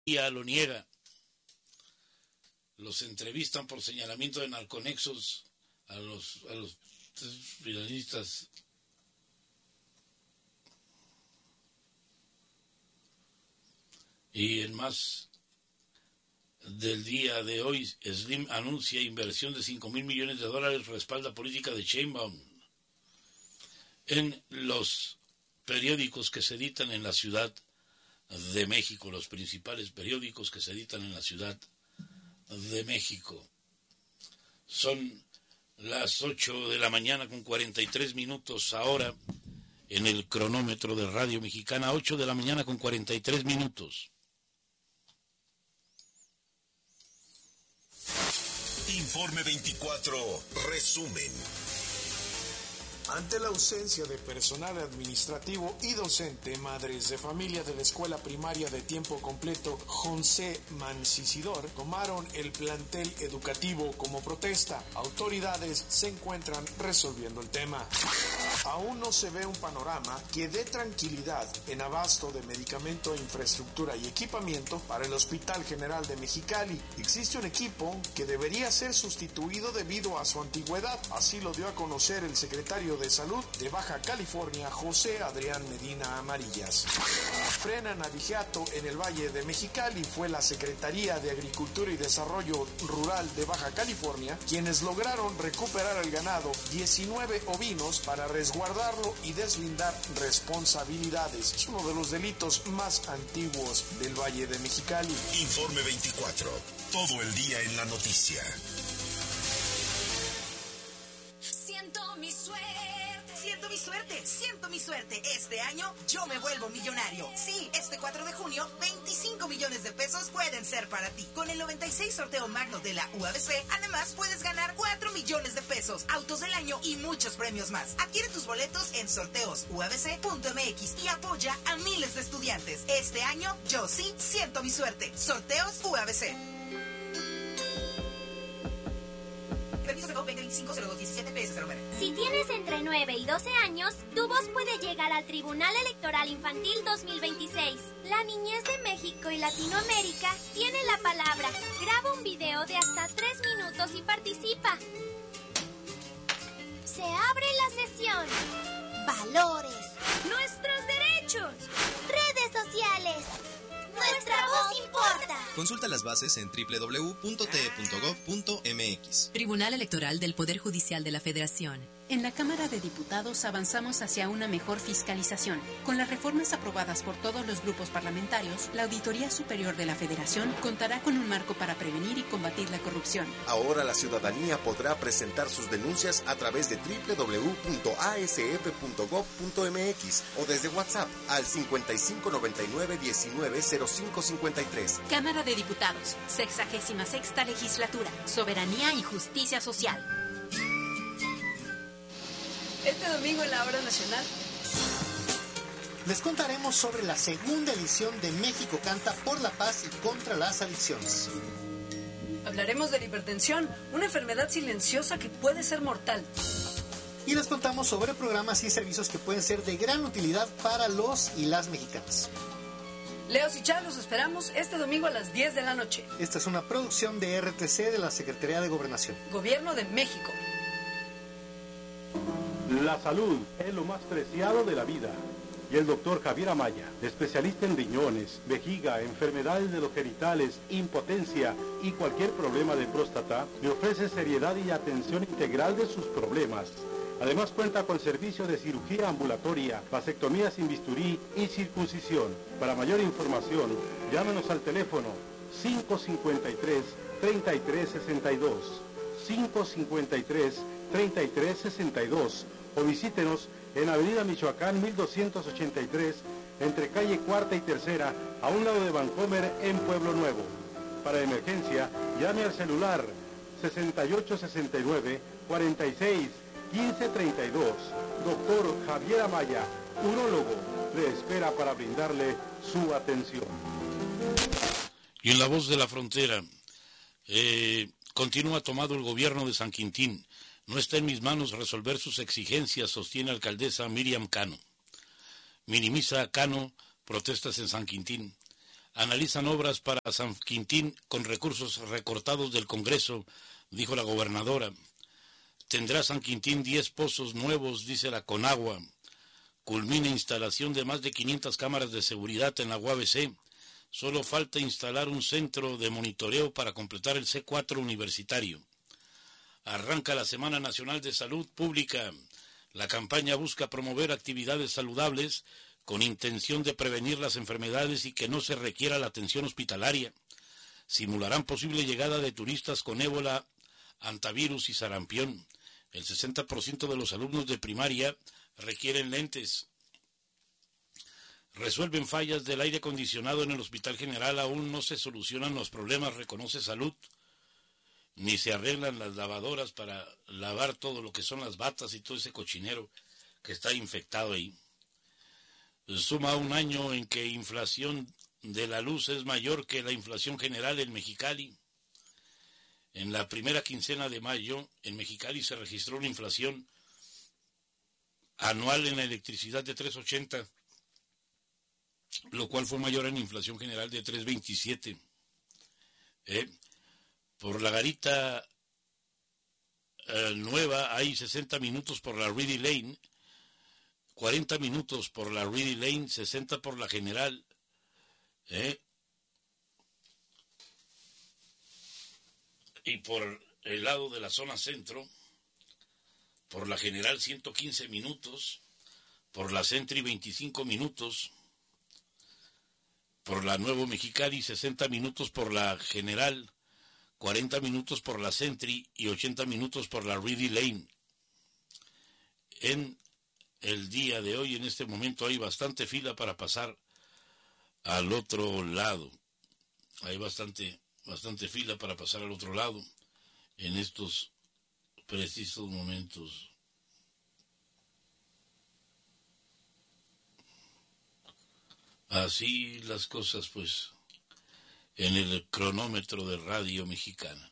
lo niega. Los entrevistan por señalamiento de narconexos a los finalistas. Y en más del día de hoy, Slim anuncia inversión de $5,000 millones, respalda política de Sheinbaum. En los periódicos que se editan en la Ciudad de México, los principales periódicos que se editan en la Ciudad de México, son las 8 de la mañana con 43 minutos ahora en el cronómetro de Radio Mexicana, 8 de la mañana con 43 minutos. Informe 24, resumen. Ante la ausencia de personal administrativo y docente, madres de familia de la escuela primaria de tiempo completo José Mancisidor tomaron el plantel educativo como protesta. Autoridades se encuentran resolviendo el tema. Aún no se ve un panorama que dé tranquilidad en abasto de medicamento, infraestructura y equipamiento para el Hospital General de Mexicali. Existe un equipo que debería ser sustituido debido a su antigüedad. Así lo dio a conocer el secretario de Salud de Baja California, José Adrián Medina Amarillas. Frenan abigeato en el Valle de Mexicali. Fue la Secretaría de Agricultura y Desarrollo Rural de Baja California quienes lograron recuperar el ganado, 19 ovinos, para resguardarlo y deslindar responsabilidades. Es uno de los delitos más antiguos del Valle de Mexicali. Informe 24, todo el día en la noticia. Siento mi suerte. Siento mi suerte. Este año yo me vuelvo millonario. Sí, este 4 de junio, 25 millones de pesos pueden ser para ti. Con el 96 sorteo magno de la UABC, además puedes ganar 4 millones de pesos, autos del año y muchos premios más. Adquiere tus boletos en sorteosuabc.mx y apoya a miles de estudiantes. Este año yo sí siento mi suerte. Sorteos UABC. Si tienes entre 9 y 12 años, tu voz puede llegar al Tribunal Electoral Infantil 2026. La niñez de México y Latinoamérica tiene la palabra. Graba un video de hasta 3 minutos y participa. Se abre la sesión. Valores. Nuestros derechos. Redes sociales. Nuestra voz importa. Consulta las bases en www.te.gov.mx. Tribunal Electoral del Poder Judicial de la Federación. En la Cámara de Diputados avanzamos hacia una mejor fiscalización. Con las reformas aprobadas por todos los grupos parlamentarios, la Auditoría Superior de la Federación contará con un marco para prevenir y combatir la corrupción. Ahora la ciudadanía podrá presentar sus denuncias a través de www.asf.gov.mx o desde WhatsApp al 5599-190553. Cámara de Diputados, 66ª Legislatura, Soberanía y Justicia Social. Este domingo en la Hora Nacional les contaremos sobre la segunda edición de México Canta por la Paz y contra las Adicciones. Hablaremos de la hipertensión, una enfermedad silenciosa que puede ser mortal. Y les contamos sobre programas y servicios que pueden ser de gran utilidad para los y las mexicanas. Leos y Chá, los esperamos este domingo a las 10 de la noche. Esta es una producción de RTC de la Secretaría de Gobernación. Gobierno de México. La salud es lo más preciado de la vida. Y el doctor Javier Amaya, especialista en riñones, vejiga, enfermedades de los genitales, impotencia y cualquier problema de próstata, le ofrece seriedad y atención integral de sus problemas. Además cuenta con servicio de cirugía ambulatoria, vasectomía sin bisturí y circuncisión. Para mayor información, llámenos al teléfono 553-3362, 553-3362 o visítenos en Avenida Michoacán 1283, entre calle Cuarta y Tercera, a un lado de Vancomer, en Pueblo Nuevo. Para emergencia, llame al celular 6869-461532. Doctor Javier Amaya, urólogo, le espera para brindarle su atención. Y en La Voz de la Frontera, continúa tomado el gobierno de San Quintín. No está en mis manos resolver sus exigencias, sostiene alcaldesa Miriam Cano. Minimiza Cano protestas en San Quintín. Analizan obras para San Quintín con recursos recortados del Congreso, dijo la gobernadora. Tendrá San Quintín 10 pozos nuevos, dice la Conagua. Culmina instalación de más de 500 cámaras de seguridad en la UABC. Solo falta instalar un centro de monitoreo para completar el C4 universitario. Arranca la Semana Nacional de Salud Pública. La campaña busca promover actividades saludables con intención de prevenir las enfermedades y que no se requiera la atención hospitalaria. Simularán posible llegada de turistas con ébola, hantavirus y sarampión. El 60% de los alumnos de primaria requieren lentes. Resuelven fallas del aire acondicionado en el Hospital General. Aún no se solucionan los problemas, reconoce Salud. Ni se arreglan las lavadoras para lavar todo lo que son las batas y todo ese cochinero que está infectado ahí. Suma un año en que inflación de la luz es mayor que la inflación general en Mexicali. En la primera quincena de mayo, en Mexicali se registró una inflación anual en la electricidad de 3.80, lo cual fue mayor en inflación general de 3.27. Por la garita nueva hay 60 minutos por la Reedy Lane, 40 minutos por la Reedy Lane, 60 por la General. Y por el lado de la zona centro, por la General 115 minutos, por la Sentry 25 minutos, por la Nuevo Mexicali 60 minutos por la General, 40 minutos por la Sentry y 80 minutos por la Reedy Lane. En el día de hoy, en este momento, hay bastante fila para pasar al otro lado. Hay bastante fila para pasar al otro lado en estos precisos momentos. Así las cosas, pues, en el cronómetro de Radio Mexicana.